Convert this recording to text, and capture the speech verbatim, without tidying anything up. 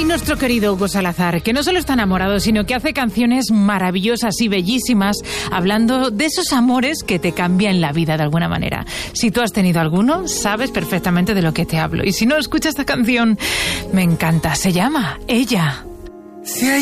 Ay, nuestro querido Hugo Salazar, que no solo está enamorado, sino que hace canciones maravillosas y bellísimas, hablando de esos amores que te cambian la vida de alguna manera. Si tú has tenido alguno, sabes perfectamente de lo que te hablo. Y si no, escucha esta canción, me encanta, se llama Ella. Si hay